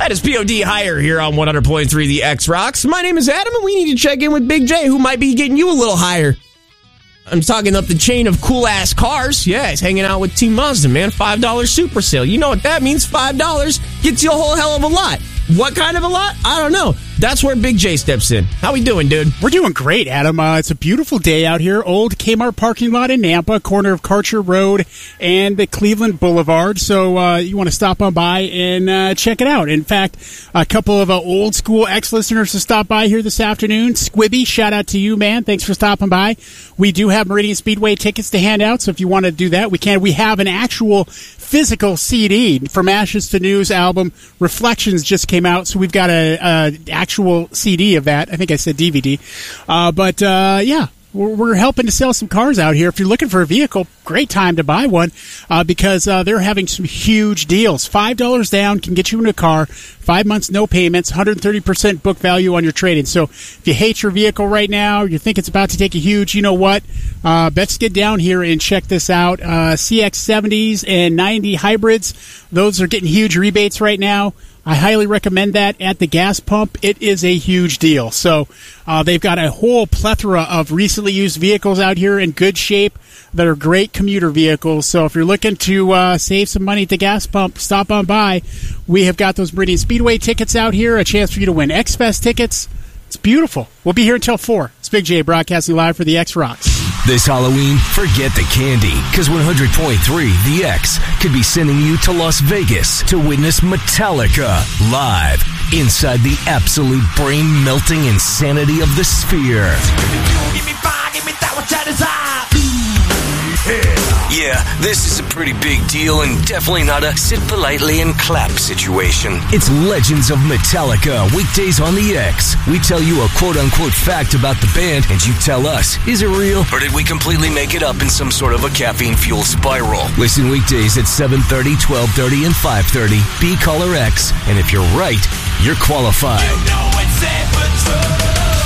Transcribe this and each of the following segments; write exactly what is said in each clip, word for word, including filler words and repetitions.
That is P O D Higher here on one hundred point three The X Rocks. My name is Adam, and we need to check in with Big J, who might be getting you a little higher. I'm talking up the chain of cool-ass cars. Yeah, he's hanging out with Team Mazda, man. five dollars super sale. You know what that means. five dollars gets you a whole hell of a lot. What kind of a lot? I don't know. That's where Big J steps in. How we doing, dude? We're doing great, Adam. Uh, it's a beautiful day out here. Old Kmart parking lot in Nampa, corner of Karcher Road and the Cleveland Boulevard. So uh, you want to stop on by and uh, check it out. In fact, a couple of uh, old school ex-listeners to stop by here this afternoon. Squibby, shout out to you, man. Thanks for stopping by. We do have Meridian Speedway tickets to hand out, so if you want to do that, we can. We have an actual physical C D from Ashes to News album. Reflections just came out, so we've got a, a actual C D of that. I think I said D V D. Uh, but, uh, yeah. We're, we're helping to sell some cars out here. If you're looking for a vehicle, great time to buy one uh, because uh, they're having some huge deals. five dollars down can get you in a car. Five months, no payments, one hundred thirty percent book value on your trade-in. So if you hate your vehicle right now, you think it's about to take a huge, you know what? Uh, let's get down here and check this out. Uh, C X seventies and ninety hybrids, those are getting huge rebates right now. I highly recommend that at the gas pump. It is a huge deal. So uh, they've got a whole plethora of recently used vehicles out here in good shape that are great commuter vehicles. So if you're looking to uh, save some money at the gas pump, stop on by. We have got those Meridian Speedway tickets out here, a chance for you to win X-Fest tickets. It's beautiful. We'll be here until four. It's Big J broadcasting live for the X Rocks. This Halloween, forget the candy, because one hundred point three The X could be sending you to Las Vegas to witness Metallica live inside the absolute brain-melting insanity of the Sphere. Give me fire, give me that which I desire. Yeah, this is a pretty big deal and definitely not a sit politely and clap situation. It's Legends of Metallica, weekdays on the X. We tell you a quote-unquote fact about the band, and you tell us, is it real, or did we completely make it up in some sort of a caffeine-fueled spiral? Listen weekdays at seven thirty, twelve thirty, and five thirty. Be Caller X, and if you're right, you're qualified. You know it's safe but true.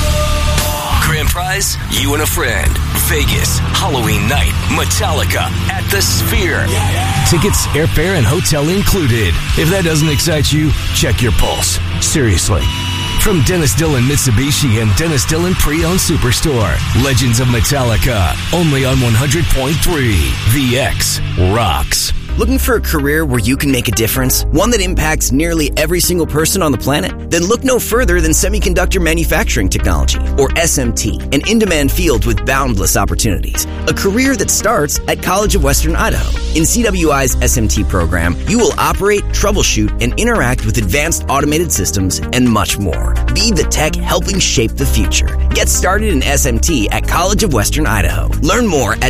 Grand prize, you and a friend. Vegas, Halloween night, Metallica at the Sphere. Yeah, yeah. Tickets, airfare, and hotel included. If that doesn't excite you, check your pulse. Seriously. From Dennis Dillon Mitsubishi and Dennis Dillon Pre-Owned Superstore. Legends of Metallica, only on one hundred point three The X Rocks. Looking for a career where you can make a difference? One that impacts nearly every single person on the planet? Then look no further than Semiconductor Manufacturing Technology, or S M T, an in-demand field with boundless opportunities. A career that starts at College of Western Idaho. In C W I's S M T program, you will operate, troubleshoot, and interact with advanced automated systems and much more. Be the tech helping shape the future. Get started in S M T at College of Western Idaho. Learn more at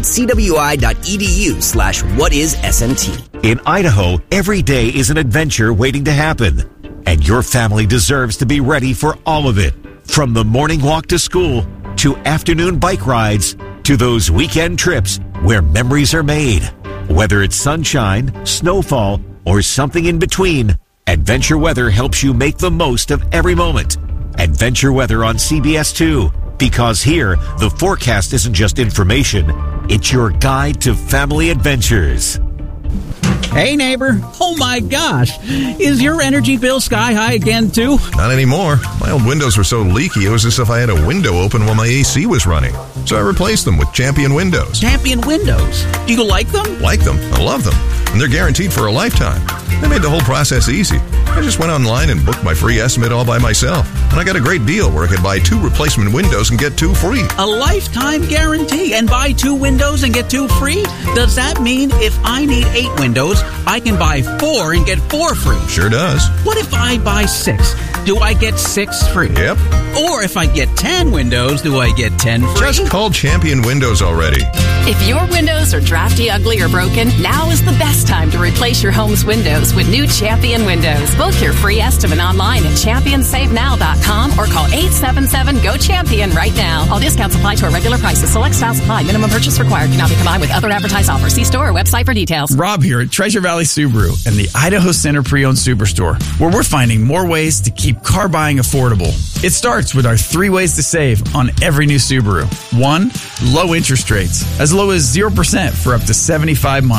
cwi.edu slash what is SMT. In Idaho, every day is an adventure waiting to happen. And your family deserves to be ready for all of it. From the morning walk to school, to afternoon bike rides, to those weekend trips where memories are made. Whether it's sunshine, snowfall, or something in between, Adventure Weather helps you make the most of every moment. Adventure Weather on C B S two. Because here, the forecast isn't just information, it's your guide to family adventures. Hey, neighbor. Oh, my gosh. Is your energy bill sky high again, too? Not anymore. My old windows were so leaky, it was as if I had a window open while my A C was running. So I replaced them with Champion Windows. Champion Windows. Do you like them? Like them. I love them. And they're guaranteed for a lifetime. They made the whole process easy. I just went online and booked my free estimate all by myself. And I got a great deal where I could buy two replacement windows and get two free. A lifetime guarantee and buy two windows and get two free? Does that mean if I need eight windows, I can buy four and get four free? Sure does. What if I buy six? Do I get six free? Yep. Or if I get ten windows, do I get ten free? Just call Champion Windows already. If your windows are drafty, ugly, or broken, now is the best time to replace your home's windows with new Champion Windows. Book your free estimate online at champion save now dot com or call eight seven seven, G O CHAMPION right now. All discounts apply to our regular prices. Select styles apply. Minimum purchase required. Cannot be combined with other advertised offers. See store or website for details. Rob here at Treasure Valley Subaru and the Idaho Center Pre-Owned Superstore, where we're finding more ways to keep car buying affordable. It starts with our three ways to save on every new Subaru. One, low interest rates, as low as zero percent for up to seventy-five months.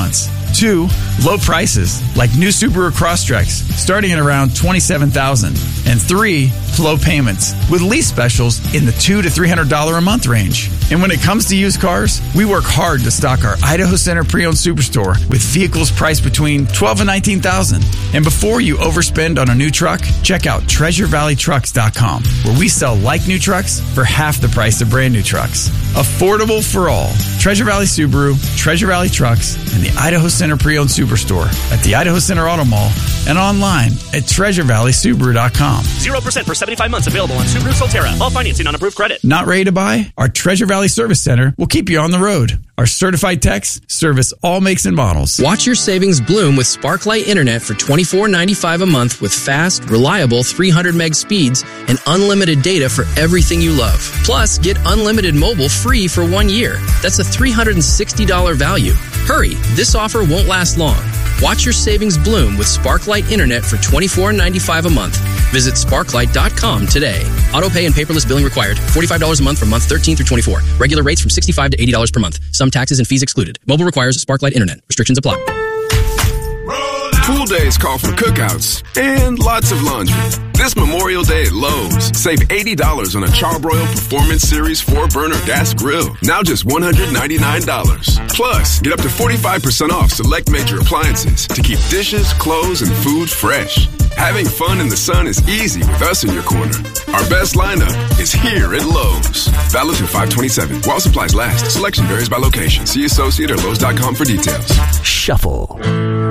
Two, low prices, like new Subaru Crosstreks, starting at around twenty-seven thousand dollars. And three, low payments, with lease specials in the two hundred to three hundred dollars a month range. And when it comes to used cars, we work hard to stock our Idaho Center Pre-Owned Superstore with vehicles priced between twelve thousand dollars and nineteen thousand dollars. And before you overspend on a new truck, check out treasure valley trucks dot com, where we sell like new trucks for half the price of brand new trucks. Affordable for all. Treasure Valley Subaru, Treasure Valley Trucks, and the Idaho Center Pre-Owned Superstore at the Idaho Center Auto Mall and online at treasure valley subaru dot com. zero percent for seventy-five months available on Subaru Solterra. All financing on approved credit. Not ready to buy? Our Treasure Valley Service Center will keep you on the road. Our certified techs service all makes and models. Watch your savings bloom with Sparklight Internet for twenty-four ninety-five a month with fast, reliable three hundred meg speeds and unlimited data for everything you love. Plus, get unlimited mobile free for one year. That's a three hundred sixty dollars value. Hurry, this offer won't last long. Watch your savings bloom with Sparklight Internet for twenty-four ninety-five a month. Visit sparklight dot com today. Auto pay and paperless billing required. forty-five dollars a month for month thirteen through twenty-four. Regular rates from sixty-five dollars to eighty dollars per month. Some taxes and fees excluded. Mobile requires Sparklight Internet. Restrictions apply. Pool days call for cookouts and lots of laundry. This Memorial Day at Lowe's, save eighty dollars on a Charbroil Performance Series four burner gas grill. Now just one hundred ninety-nine dollars. Plus, get up to forty-five percent off select major appliances to keep dishes, clothes, and food fresh. Having fun in the sun is easy with us in your corner. Our best lineup is here at Lowe's. Valid through five twenty-seven. While supplies last. Selection varies by location. See associate or Lowe's dot com for details. Shuffle.